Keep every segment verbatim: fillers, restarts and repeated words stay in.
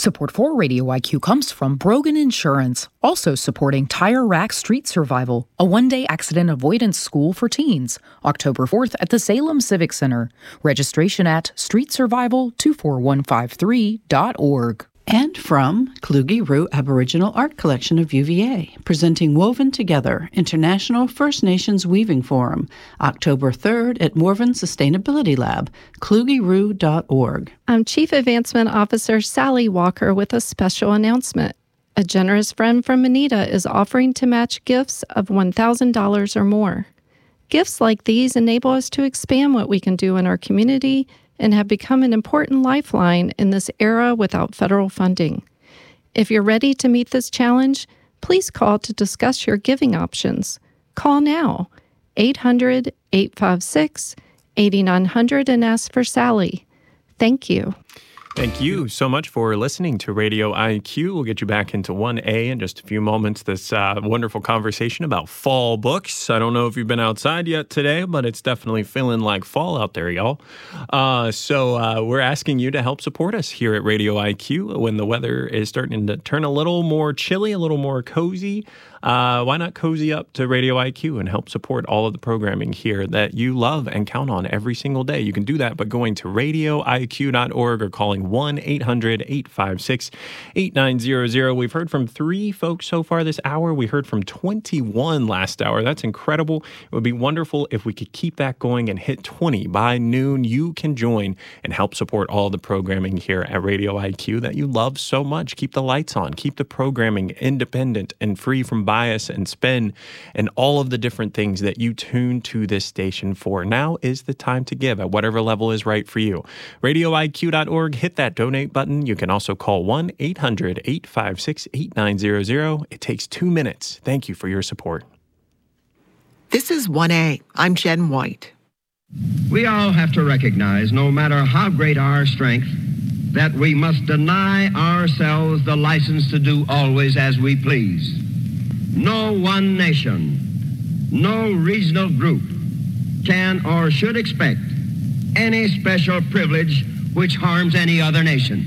Support for Radio I Q comes from Brogan Insurance, also supporting Tire Rack Street Survival, a one-day accident avoidance school for teens, October fourth at the Salem Civic Center. Registration at street survival two four one five three dot org. And from Kluge Roo Aboriginal Art Collection of U V A, presenting Woven Together, International First Nations Weaving Forum, October third at Morven Sustainability Lab, kluge roo dot org. I'm Chief Advancement Officer Sally Walker with a special announcement. A generous friend from Anita is offering to match gifts of one thousand dollars or more. Gifts like these enable us to expand what we can do in our community and have become an important lifeline in this era without federal funding. If you're ready to meet this challenge, please call to discuss your giving options. Call now, eight hundred, eight five six, eight nine zero zero and ask for Sally. Thank you. Thank you so much for listening to Radio I Q. We'll get you back into one A in just a few moments. This uh, wonderful conversation about fall books. I don't know if you've been outside yet today, but it's definitely feeling like fall out there, y'all. Uh, so uh, we're asking you to help support us here at Radio I Q when the weather is starting to turn a little more chilly, a little more cozy. Uh, why not cozy up to Radio I Q and help support all of the programming here that you love and count on every single day? You can do that by going to radio I Q dot org or calling one eight hundred, eight five six, eight nine zero zero. We've heard from three folks so far this hour. We heard from twenty-one last hour. That's incredible. It would be wonderful if we could keep that going and hit twenty by noon. You can join and help support all the programming here at Radio I Q that you love so much. Keep the lights on. Keep the programming independent and free from bias and spin and all of the different things that you tune to this station for. Now is the time to give at whatever level is right for you. radio I Q dot org, hit that donate button. You can also call one eight hundred, eight five six, eight nine zero zero. It takes two minutes. Thank you for your support. This is one A. I'm Jen White. We all have to recognize, no matter how great our strength, that we must deny ourselves the license to do always as we please. No one nation, no regional group can or should expect any special privilege which harms any other nation.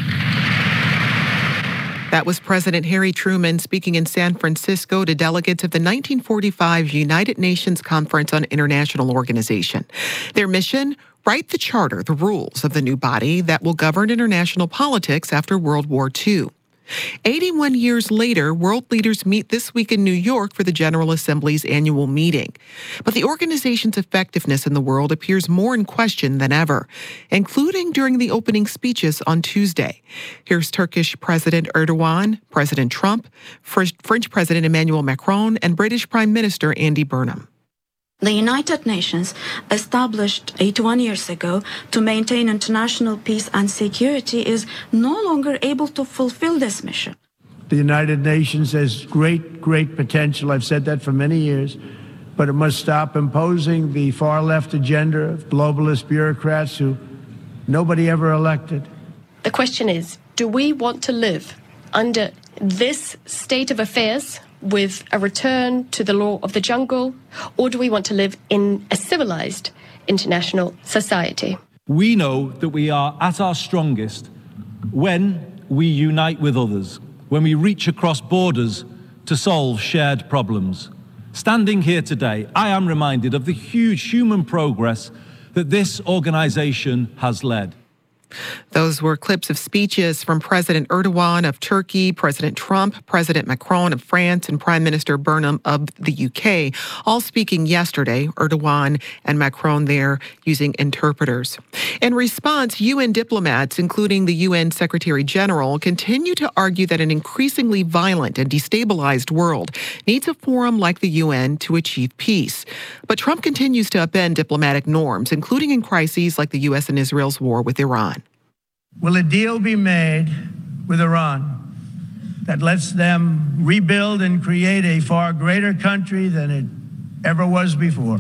That was President Harry Truman speaking in San Francisco to delegates of the nineteen forty-five United Nations Conference on International Organization. Their mission? Write the charter, the rules of the new body that will govern international politics after World War Two. eighty-one years later, world leaders meet this week in New York for the General Assembly's annual meeting. But the organization's effectiveness in the world appears more in question than ever, including during the opening speeches on Tuesday. Here's Turkish President Erdogan, President Trump, French President Emmanuel Macron, and British Prime Minister Andy Burnham. The United Nations, established eighty-one years ago to maintain international peace and security, is no longer able to fulfill this mission. The United Nations has great, great potential. I've said that for many years, but it must stop imposing the far-left agenda of globalist bureaucrats who nobody ever elected. The question is, do we want to live under this state of affairs with a return to the law of the jungle, or do we want to live in a civilized international society? We know that we are at our strongest when we unite with others, when we reach across borders to solve shared problems. Standing here today, I am reminded of the huge human progress that this organization has led. Those were clips of speeches from President Erdogan of Turkey, President Trump, President Macron of France, and Prime Minister Burnham of the U K, all speaking yesterday, Erdogan and Macron there using interpreters. In response, U N diplomats, including the U N Secretary General, continue to argue that an increasingly violent and destabilized world needs a forum like the U N to achieve peace. But Trump continues to upend diplomatic norms, including in crises like the U S and Israel's war with Iran. Will a deal be made with Iran that lets them rebuild and create a far greater country than it ever was before?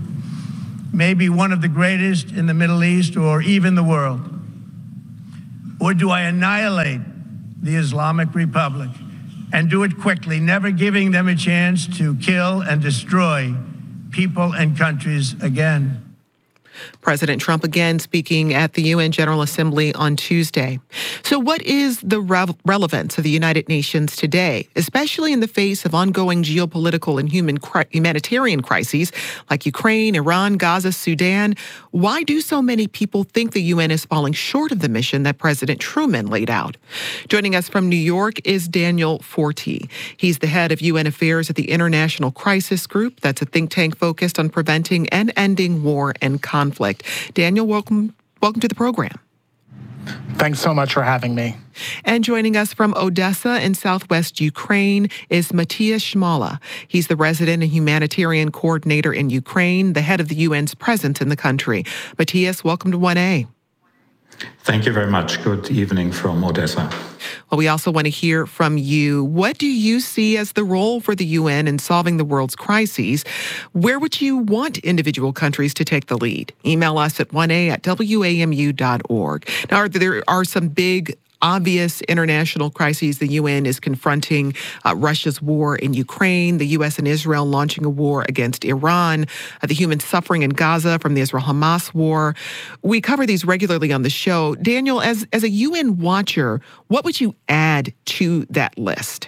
Maybe one of the greatest in the Middle East or even the world? Or do I annihilate the Islamic Republic and do it quickly, never giving them a chance to kill and destroy people and countries again? President Trump again speaking at the U N General Assembly on Tuesday. So what is the re- relevance of the United Nations today, especially in the face of ongoing geopolitical and human cri- humanitarian crises like Ukraine, Iran, Gaza, Sudan? Why do so many people think the U N is falling short of the mission that President Truman laid out? Joining us from New York is Daniel Forti. He's the head of U N Affairs at the International Crisis Group. That's a think tank focused on preventing and ending war and conflict. Conflict. Daniel, welcome, welcome to the program. Thanks so much for having me. And joining us from Odessa in southwest Ukraine is Matthias Schmala. He's the resident and humanitarian coordinator in Ukraine, the head of the U N's presence in the country. Matthias, welcome to one A. Thank you very much. Good evening from Odessa. Well, we also want to hear from you. What do you see as the role for the U N in solving the world's crises? Where would you want individual countries to take the lead? Email us at one a at w a m u dot org. Now, are there are some big obvious international crises the U N is confronting. Uh, Russia's war in Ukraine, the U S and Israel launching a war against Iran, uh, the human suffering in Gaza from the Israel-Hamas war. We cover these regularly on the show. Daniel, as, as a U N watcher, what would you add to that list?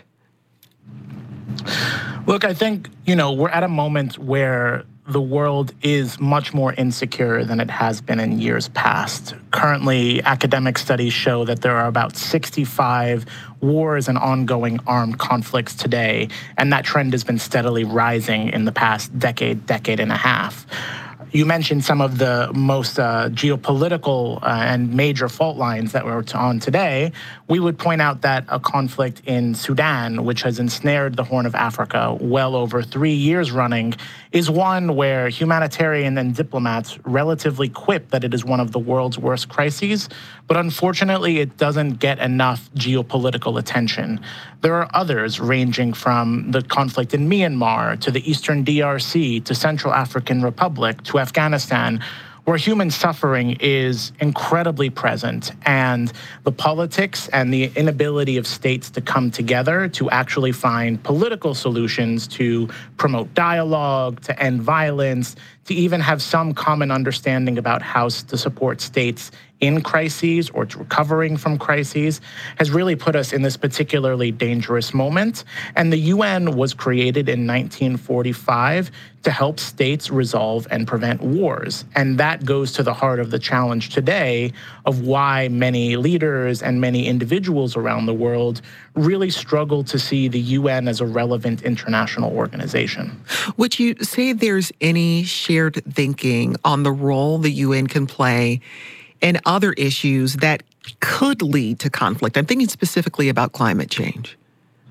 Look, I think, you know, we're at a moment where the world is much more insecure than it has been in years past. Currently, academic studies show that there are about sixty-five wars and ongoing armed conflicts today, and that trend has been steadily rising in the past decade, decade and a half. You mentioned some of the most uh, geopolitical uh, and major fault lines that we're on today. We would point out that a conflict in Sudan, which has ensnared the Horn of Africa well over three years running, is one where humanitarian and diplomats relatively quip that it is one of the world's worst crises, but unfortunately it doesn't get enough geopolitical attention. There are others ranging from the conflict in Myanmar to the Eastern D R C to Central African Republic to Afghanistan, where human suffering is incredibly present, and the politics and the inability of states to come together to actually find political solutions to promote dialogue, to end violence, to even have some common understanding about how to support states in crises or to recovering from crises has really put us in this particularly dangerous moment. And the U N was created in nineteen forty-five to help states resolve and prevent wars. And that goes to the heart of the challenge today of why many leaders and many individuals around the world really struggle to see the U N as a relevant international organization. Would you say there's any shared thinking on the role the U N can play and other issues that could lead to conflict? I'm thinking specifically about climate change.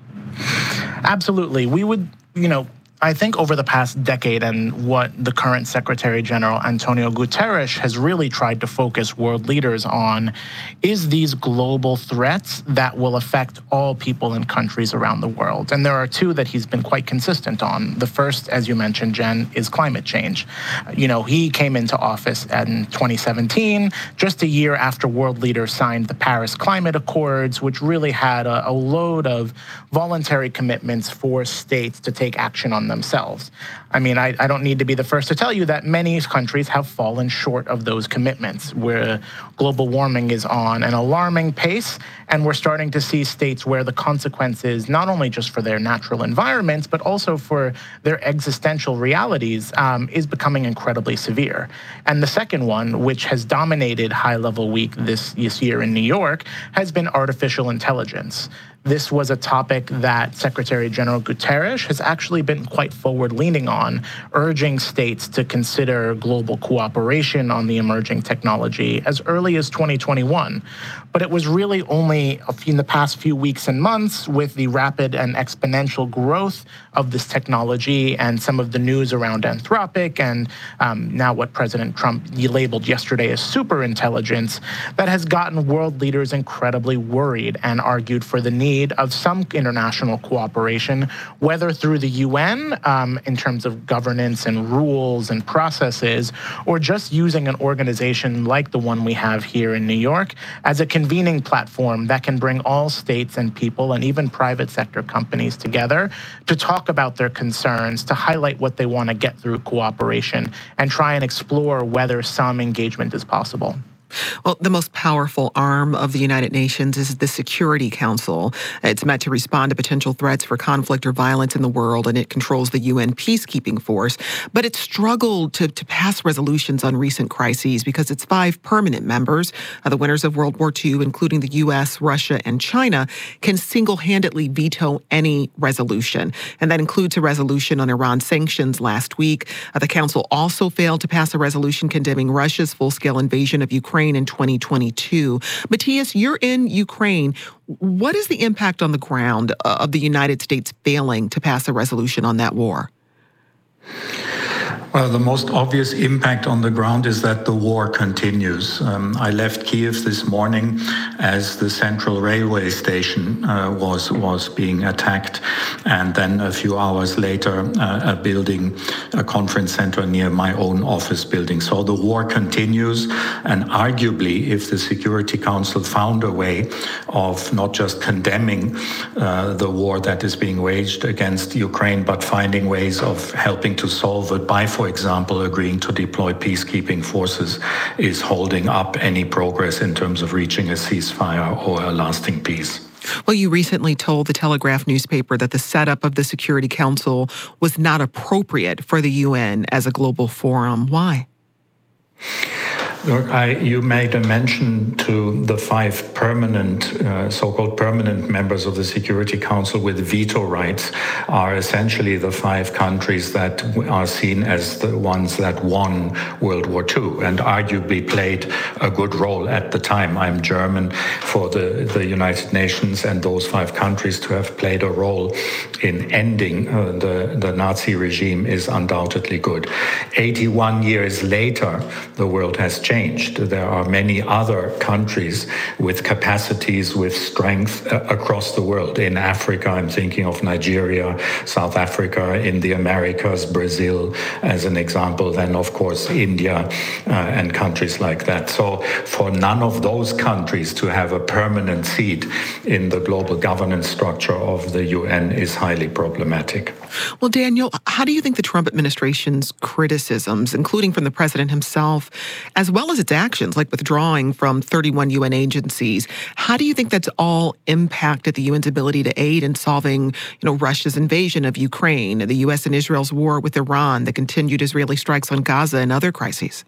Absolutely. We would, you know, I think over the past decade and what the current Secretary General Antonio Guterres has really tried to focus world leaders on is these global threats that will affect all people and countries around the world. And there are two that he's been quite consistent on. The first, as you mentioned, Jen, is climate change. You know, he came into office in twenty seventeen, just a year after world leaders signed the Paris Climate Accords, which really had a, a load of voluntary commitments for states to take action on themselves. I mean, I, I don't need to be the first to tell you that many countries have fallen short of those commitments, where global warming is on an alarming pace, and we're starting to see states where the consequences, not only just for their natural environments, but also for their existential realities, um, is becoming incredibly severe. And the second one, which has dominated High Level Week this, this year in New York, has been artificial intelligence. This was a topic that Secretary General Guterres has actually been quite forward-leaning on, urging states to consider global cooperation on the emerging technology as early as twenty twenty-one. But it was really only in the past few weeks and months, with the rapid and exponential growth of this technology and some of the news around Anthropic and um, now what President Trump labeled yesterday as superintelligence, that has gotten world leaders incredibly worried and argued for the need of some international cooperation, whether through the U N N um, in terms of governance and rules and processes, or just using an organization like the one we have here in New York as a convening platform that can bring all states and people and even private sector companies together to talk about their concerns, to highlight what they want to get through cooperation, and try and explore whether some engagement is possible. Well, the most powerful arm of the United Nations is the Security Council. It's meant to respond to potential threats for conflict or violence in the world, and it controls the U N peacekeeping force. But it's struggled to, to pass resolutions on recent crises because its five permanent members, uh, the winners of World War Two, including the U S, Russia, and China, can single-handedly veto any resolution. And that includes a resolution on Iran sanctions last week. Uh, the Council also failed to pass a resolution condemning Russia's full-scale invasion of Ukraine in twenty twenty-two. Matthias, you're in Ukraine. What is the impact on the ground of the United States failing to pass a resolution on that war? Well, the most obvious impact on the ground is that the war continues. Um, I left Kiev this morning as the central railway station uh, was was being attacked, and then a few hours later, uh, a building, a conference center near my own office building. So the war continues, and arguably, if the Security Council found a way of not just condemning uh, the war that is being waged against Ukraine, but finding ways of helping to solve it by, for example, agreeing to deploy peacekeeping forces, is holding up any progress in terms of reaching a ceasefire or a lasting peace. Well, you recently told the Telegraph newspaper that the setup of the Security Council was not appropriate for the U N as a global forum. Why? Look, I, you made a mention to the five permanent, uh, so-called permanent members of the Security Council with veto rights are essentially the five countries that are seen as the ones that won World War Two and arguably played a good role at the time. I'm German for the, the United Nations, and those five countries to have played a role in ending uh, the, the Nazi regime is undoubtedly good. eighty-one years later, the world has changed. There are many other countries with capacities, with strength uh, across the world. In Africa, I'm thinking of Nigeria, South Africa, in the Americas, Brazil, as an example, then of course India uh, and countries like that. So for none of those countries to have a permanent seat in the global governance structure of the U N is highly problematic. Well, Daniel, how do you think the Trump administration's criticisms, including from the president himself, as well as its actions, like withdrawing from thirty-one U N agencies, how do you think that's all impacted the U N's ability to aid in solving, you know, Russia's invasion of Ukraine, the U S and Israel's war with Iran, the continued Israeli strikes on Gaza, and other crises?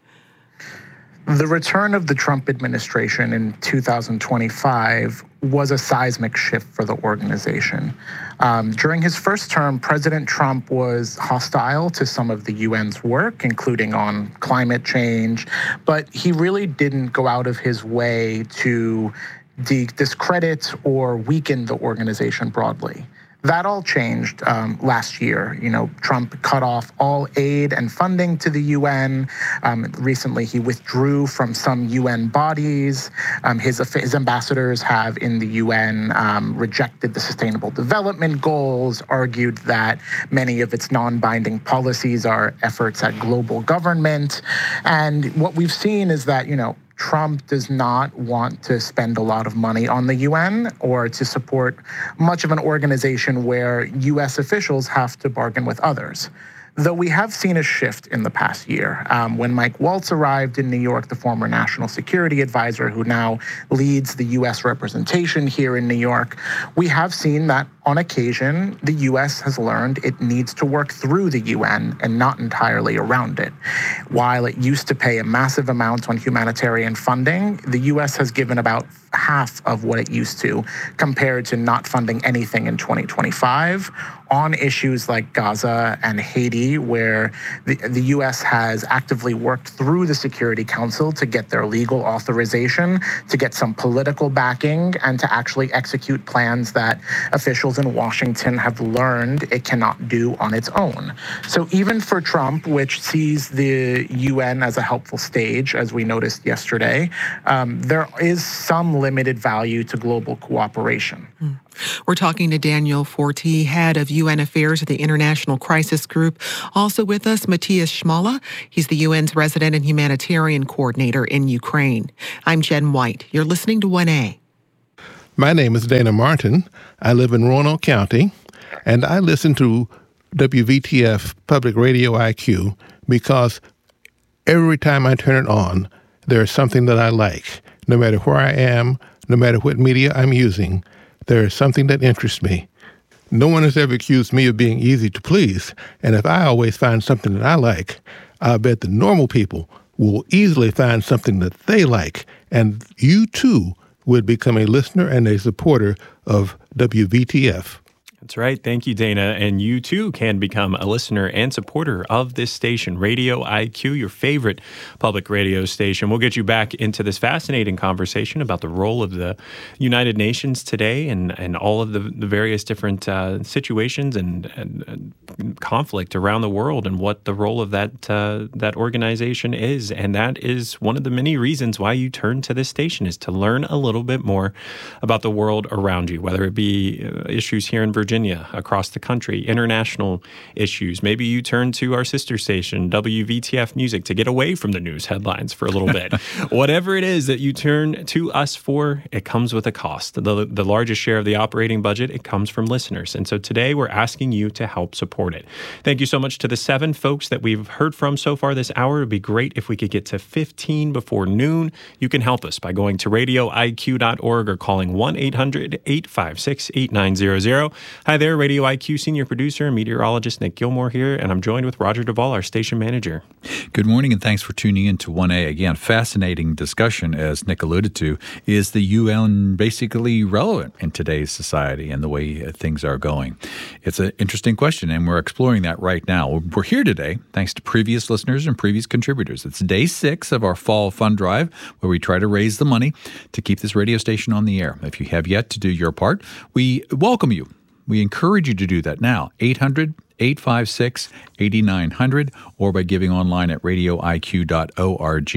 The return of the Trump administration in two thousand twenty-five was a seismic shift for the organization. Um, during his first term, President Trump was hostile to some of the U N's work, including on climate change, but he really didn't go out of his way to de- discredit or weaken the organization broadly. That all changed um, last year. You know, Trump cut off all aid and funding to the U N. Um, recently, he withdrew from some U N bodies. Um, his, his ambassadors have in the U N um, rejected the Sustainable Development Goals, argued that many of its non-binding policies are efforts at global government. And what we've seen is that, you know, Trump does not want to spend a lot of money on the U N or to support much of an organization where U S officials have to bargain with others. Though we have seen a shift in the past year. Um, when Mike Waltz arrived in New York, the former national security advisor who now leads the U S representation here in New York, we have seen that on occasion, the U S has learned it needs to work through the U N and not entirely around it. While it used to pay a massive amount on humanitarian funding, the U S has given about half of what it used to, compared to not funding anything in twenty twenty-five on issues like Gaza and Haiti, where the, the U S has actively worked through the Security Council to get their legal authorization, to get some political backing, and to actually execute plans that officials in Washington have learned it cannot do on its own. So even for Trump, which sees the U N as a helpful stage, as we noticed yesterday, um, there is some unlimited value to global cooperation. Mm. We're talking to Daniel Forti, head of U N Affairs at the International Crisis Group. Also with us, Matthias Schmala. He's the U N's resident and humanitarian coordinator in Ukraine. I'm Jen White. You're listening to one A. My name is Dana Martin. I live in Roanoke County, and I listen to W V T F Public Radio I Q because every time I turn it on, there's something that I like. No matter where I am, no matter what media I'm using, there is something that interests me. No one has ever accused me of being easy to please, and if I always find something that I like, I bet the normal people will easily find something that they like, and you too would become a listener and a supporter of W V T F. That's right. Thank you, Dana. And you, too, can become a listener and supporter of this station, Radio I Q, your favorite public radio station. We'll get you back into this fascinating conversation about the role of the United Nations today and, and all of the, the various different uh, situations and, and, and conflict around the world and what the role of that, uh, that organization is. And that is one of the many reasons why you turn to this station, is to learn a little bit more about the world around you, whether it be uh, issues here in Virginia, across the country, international issues. Maybe you turn to our sister station, W V T F Music, to get away from the news headlines for a little bit. Whatever it is that you turn to us for, it comes with a cost. The, the largest share of the operating budget, it comes from listeners. And so today we're asking you to help support it. Thank you so much to the seven folks that we've heard from so far this hour. It would be great if we could get to fifteen before noon. You can help us by going to radio I Q dot org or calling one eight hundred eight five six eight nine zero zero. Hi there, Radio I Q senior producer and meteorologist Nick Gilmore here, and I'm joined with Roger Duvall, our station manager. Good morning, and thanks for tuning in to one A. Again, fascinating discussion, as Nick alluded to. Is the U N basically relevant in today's society and the way things are going? It's an interesting question, and we're exploring that right now. We're here today thanks to previous listeners and previous contributors. It's day six of our fall fund drive, where we try to raise the money to keep this radio station on the air. If you have yet to do your part, we welcome you. We encourage you to do that now, eight hundred eight five six eight nine zero zero, or by giving online at radio I Q dot org.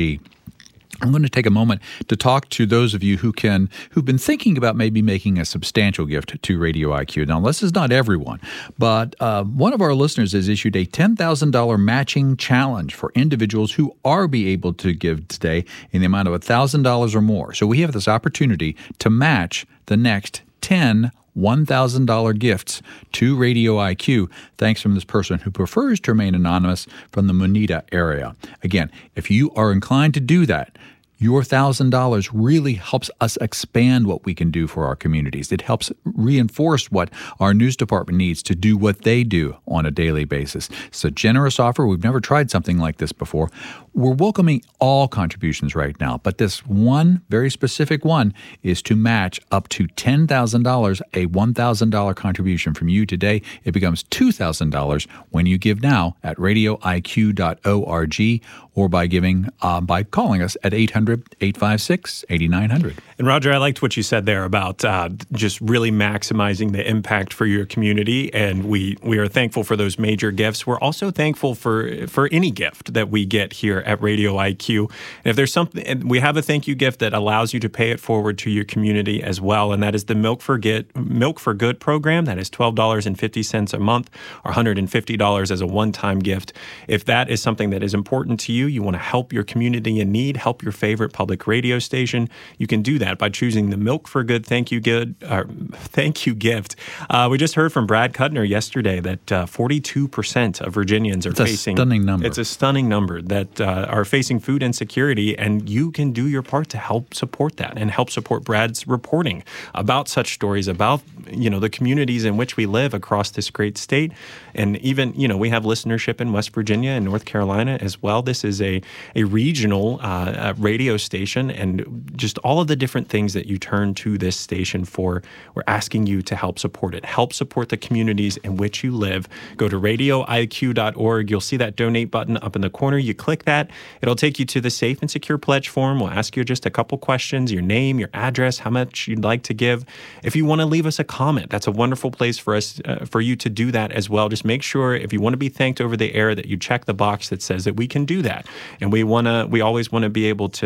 I'm going to take a moment to talk to those of you who can, who've been thinking about maybe making a substantial gift to Radio I Q. Now, this is not everyone, but uh, one of our listeners has issued a ten thousand dollars matching challenge for individuals who are be able to give today in the amount of one thousand dollars or more. So we have this opportunity to match the next ten one thousand dollars gifts to Radio I Q, thanks from this person who prefers to remain anonymous from the Moneta area. Again, if you are inclined to do that, your one thousand dollars really helps us expand what we can do for our communities. It helps reinforce what our news department needs to do what they do on a daily basis. It's a generous offer. We've never tried something like this before. We're welcoming all contributions right now, but this one very specific one is to match up to ten thousand dollars, a one thousand dollars contribution from you today. It becomes two thousand dollars when you give now at radio I Q dot org or by giving uh, by calling us at eight hundred eight five six eight nine zero zero. And Roger, I liked what you said there about uh, just really maximizing the impact for your community, and we we are thankful for those major gifts. We're also thankful for for any gift that we get here at Radio I Q. And if there's something, and we have a thank you gift that allows you to pay it forward to your community as well, and that is the Milk for Good Milk for Good program. That is twelve dollars and fifty cents a month, or one hundred fifty dollars as a one-time gift. If that is something that is important to you, you want to help your community in need, help your favorite public radio station, you can do that by choosing the Milk for Good thank you good uh, thank you gift. Uh, we just heard from Brad Kuttner yesterday that uh, forty-two percent of Virginians are it's facing. It's a stunning number. It's a stunning number that uh, are facing food insecurity, and you can do your part to help support that and help support Brad's reporting about such stories, about you know the communities in which we live across this great state. And even, you know, we have listenership in West Virginia and North Carolina as well. This is a, a regional uh, radio station, and just all of the different things that you turn to this station for, we're asking you to help support it. Help support the communities in which you live. Go to radio I Q dot org. You'll see that donate button up in the corner. You click that. It'll take you to the safe and secure pledge form. We'll ask you just a couple questions, your name, your address, how much you'd like to give. If you want to leave us a comment, that's a wonderful place for us, uh, for you to do that as well. Just make sure, if you want to be thanked over the air, that you check the box that says that we can do that. And we want to, we always want to be able to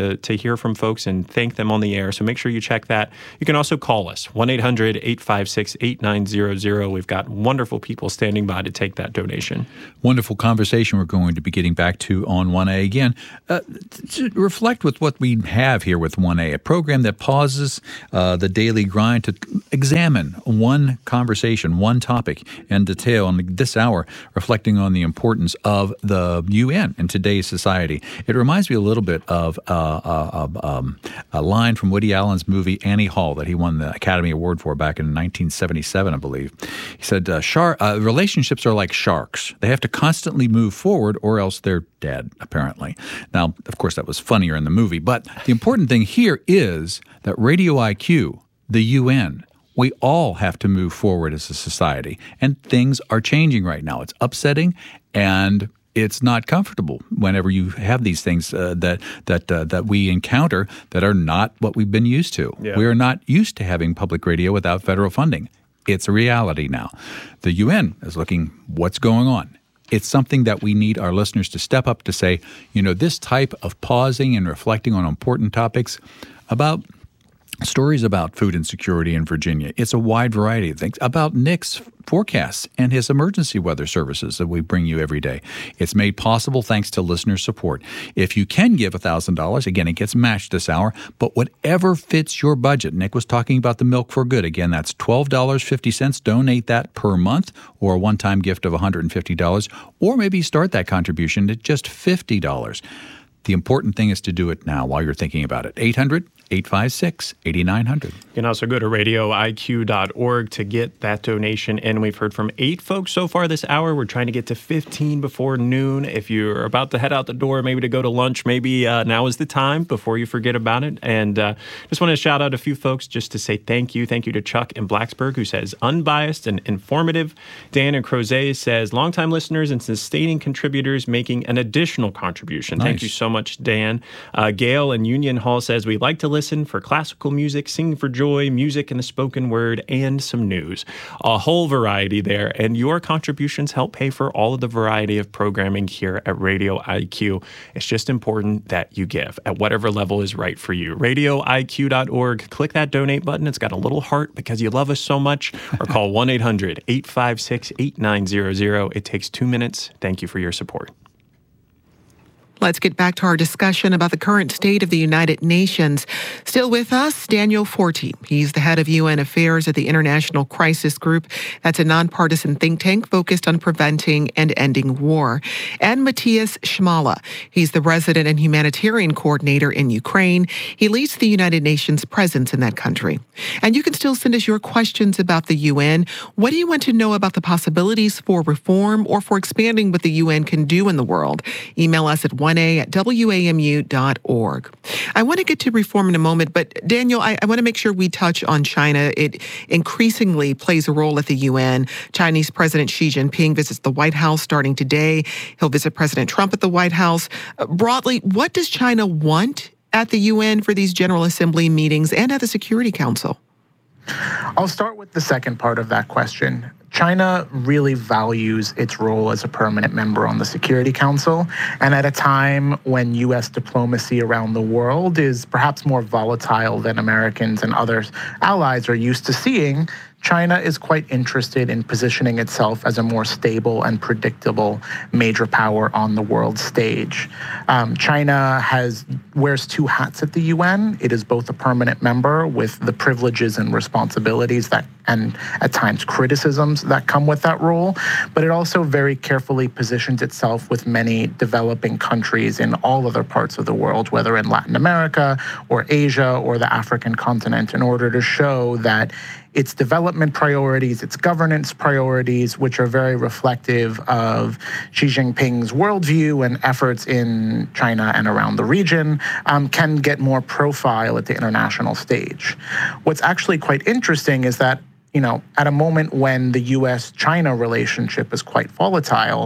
to, to hear from folks and thank them on the air. So make sure you check that. You can also call us, one eight hundred eight five six eight nine zero zero. We've got wonderful people standing by to take that donation. Wonderful conversation we're going to be getting back to on one A again. Uh, to reflect with what we have here with one A, a program that pauses uh, the daily grind to examine one conversation, one topic in detail. And this hour, reflecting on the importance of the U N in today's society. It reminds me a little bit of uh, uh, uh, um, a line from Woody Allen's movie Annie Hall that he won the Academy Award for back in nineteen seventy-seven, I believe. He said, uh, Shar- uh, relationships are like sharks. They have to constantly move forward or else they're dead, apparently. Now, of course, that was funnier in the movie. But the important thing here is that Radio I Q, the U N, we all have to move forward as a society. And things are changing right now. It's upsetting and it's not comfortable whenever you have these things uh, that that uh, that we encounter that are not what we've been used to. Yeah. We are not used to having public radio without federal funding. It's a reality now. The U N is looking what's going on. It's something that we need our listeners to step up to say, you know, this type of pausing and reflecting on important topics about stories about food insecurity in Virginia. It's a wide variety of things about Nick's forecasts and his emergency weather services that we bring you every day. It's made possible thanks to listener support. If you can give one thousand dollars, again, it gets matched this hour, but whatever fits your budget. Nick was talking about the Milk for Good. Again, that's twelve dollars and fifty cents. Donate that per month or a one-time gift of one hundred fifty dollars, or maybe start that contribution at just fifty dollars. The important thing is to do it now while you're thinking about it. eight hundred eight five six eight nine zero zero. You can also go to radio I Q dot org to get that donation. And we've heard from eight folks so far this hour. We're trying to get to fifteen before noon. If you're about to head out the door, maybe to go to lunch, maybe uh, now is the time before you forget about it. And uh, just want to shout out a few folks just to say thank you. Thank you to Chuck in Blacksburg, who says unbiased and informative. Dan in Crozet says longtime listeners and sustaining contributors making an additional contribution. Nice. Thank you so much, Dan. Uh, Gail in Union Hall says we like to listen for classical music, sing for joy, music and the spoken word, and some news. A whole variety there. And your contributions help pay for all of the variety of programming here at Radio I Q. It's just important that you give at whatever level is right for you. radio I Q dot org. Click that donate button. It's got a little heart because you love us so much. Or call one eight hundred eight five six eight nine zero zero. It takes two minutes. Thank you for your support. Let's get back to our discussion about the current state of the United Nations. Still with us, Daniel Forti. He's the head of U N Affairs at the International Crisis Group. That's a nonpartisan think tank focused on preventing and ending war. And Matthias Schmala. He's the resident and humanitarian coordinator in Ukraine. He leads the United Nations presence in that country. And you can still send us your questions about the U N. What do you want to know about the possibilities for reform or for expanding what the U N can do in the world? Email us at one A at W A M U dot org. I want to get to reform in a moment, but Daniel, I, I want to make sure we touch on China. It increasingly plays a role at the U N. Chinese President Xi Jinping visits the White House starting today. He'll visit President Trump at the White House. Uh, broadly, what does China want at the U N for these General Assembly meetings and at the Security Council? I'll start with the second part of that question. China really values its role as a permanent member on the Security Council, and at a time when U S diplomacy around the world is perhaps more volatile than Americans and other allies are used to seeing, China is quite interested in positioning itself as a more stable and predictable major power on the world stage. Um, China has wears two hats at the U N. It is both a permanent member with the privileges and responsibilities that, and at times criticisms that come with that role, but it also very carefully positions itself with many developing countries in all other parts of the world, whether in Latin America or Asia or the African continent, in order to show that its development priorities, its governance priorities, which are very reflective of Xi Jinping's worldview and efforts in China and around the region, um, can get more profile at the international stage. What's actually quite interesting is that, you know, at a moment when the U S China relationship is quite volatile,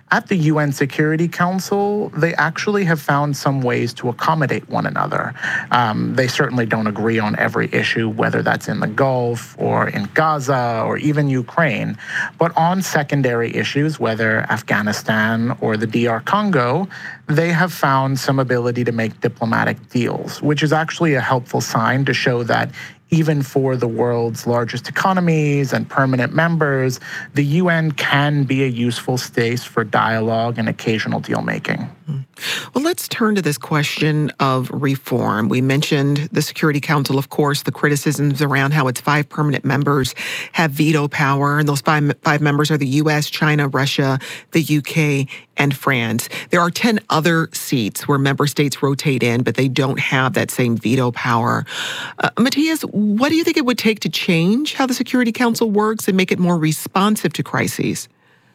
at the U N Security Council, they actually have found some ways to accommodate one another. Um, they certainly don't agree on every issue, whether that's in the Gulf or in Gaza or even Ukraine. But on secondary issues, whether Afghanistan or the D R Congo, they have found some ability to make diplomatic deals, which is actually a helpful sign to show that even for the world's largest economies and permanent members, the U N can be a useful space for dialogue and occasional deal-making. Well, let's turn to this question of reform. We mentioned the Security Council, of course, the criticisms around how its five permanent members have veto power, and those five, five members are the U S, China, Russia, the U K, and France. There are ten other seats where member states rotate in, but they don't have that same veto power. Uh, Matthias, what do you think it would take to change how the Security Council works and make it more responsive to crises?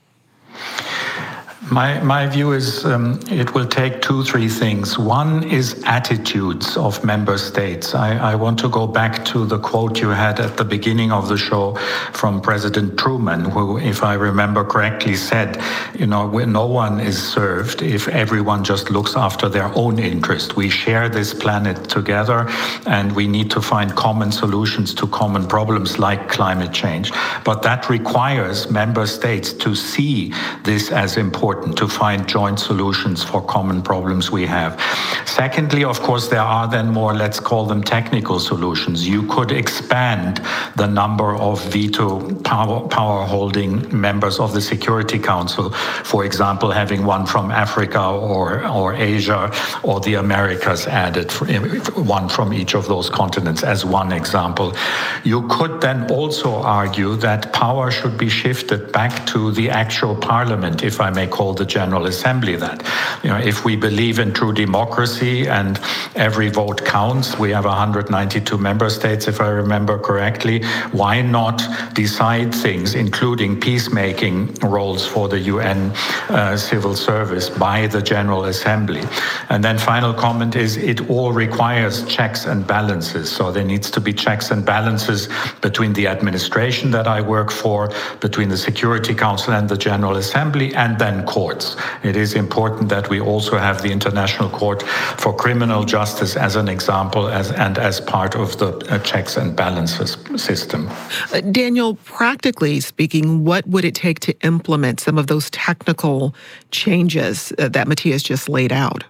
My my view is um, it will take two, three things. One is attitudes of member states. I, I want to go back to the quote you had at the beginning of the show from President Truman, who, if I remember correctly, said, you know, no one is served if everyone just looks after their own interest. We share this planet together, and we need to find common solutions to common problems like climate change. But that requires member states to see this as important, to find joint solutions for common problems we have. Secondly, of course, there are then more, let's call them technical solutions. You could expand the number of veto power, power holding members of the Security Council, for example, having one from Africa or, or Asia or the Americas added, one from each of those continents as one example. You could then also argue that power should be shifted back to the actual parliament, if I may call the General Assembly that. You know, if we believe in true democracy and every vote counts, we have one hundred ninety-two member states, if I remember correctly, why not decide things, including peacemaking roles for the U N uh, civil service by the General Assembly? And then final comment is it all requires checks and balances. So there needs to be checks and balances between the administration that I work for, between the Security Council and the General Assembly, and then courts. It is important that we also have the International Court for Criminal Justice as an example as, and as part of the uh, checks and balances system. Uh, Daniel, practically speaking, what would it take to implement some of those technical changes uh, that Matthias just laid out?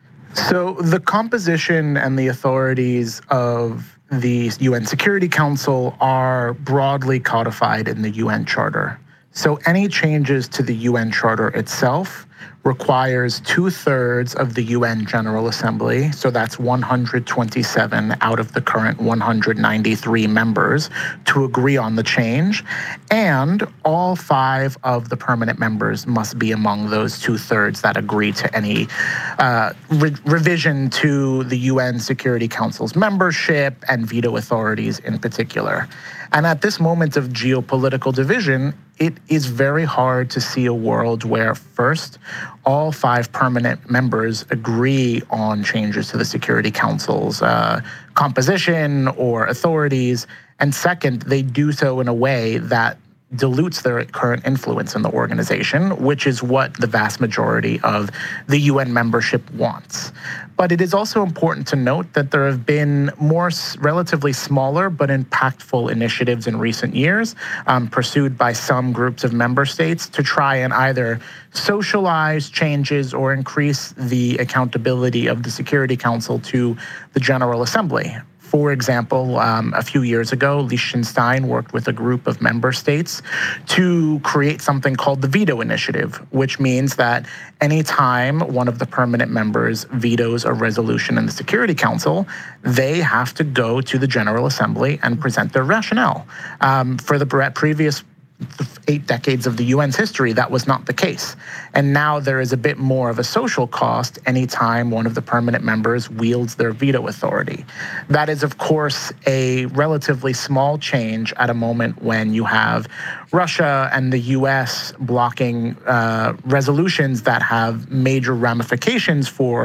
So the composition and the authorities of the U N Security Council are broadly codified in the U N Charter. So any changes to the U N Charter itself requires two-thirds of the U N General Assembly, so that's one hundred twenty-seven out of the current one hundred ninety-three members, to agree on the change, and all five of the permanent members must be among those two-thirds that agree to any uh, re- revision to the U N Security Council's membership and veto authorities in particular. And at this moment of geopolitical division, it is very hard to see a world where, first, all five permanent members agree on changes to the Security Council's uh, composition or authorities, and second, they do so in a way that dilutes their current influence in the organization, which is what the vast majority of the U N membership wants. But it is also important to note that there have been more relatively smaller but impactful initiatives in recent years um, pursued by some groups of member states to try and either socialize changes or increase the accountability of the Security Council to the General Assembly. For example, um, a few years ago, Liechtenstein worked with a group of member states to create something called the Veto Initiative, which means that anytime one of the permanent members vetoes a resolution in the Security Council, they have to go to the General Assembly and present their rationale. Um, for the previous eight decades of the U N's history, that was not the case. And now there is a bit more of a social cost anytime one of the permanent members wields their veto authority. That is, of course, a relatively small change at a moment when you have Russia and the U S blocking uh, resolutions that have major ramifications for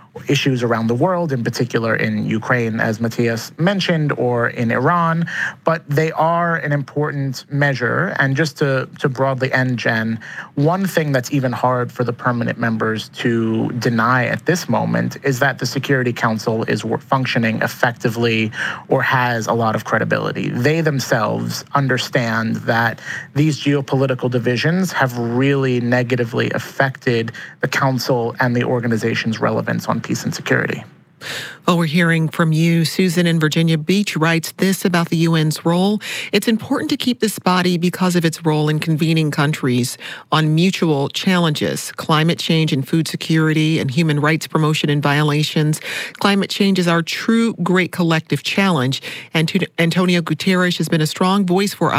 issues around the world, in particular in Ukraine, as Matthias mentioned, or in Iran, but they are an important measure. And just to, to broadly end, Jen, one thing that's even hard for the permanent members to deny at this moment is that the Security Council is functioning effectively or has a lot of credibility. They themselves understand that these geopolitical divisions have really negatively affected the Council and the organization's relevance on peace and security. Well, we're hearing from you. Susan in Virginia Beach writes this about the U N's role. It's important to keep this body because of its role in convening countries on mutual challenges, climate change and food security and human rights promotion and violations. Climate change is our true great collective challenge. And Antonio Guterres has been a strong voice for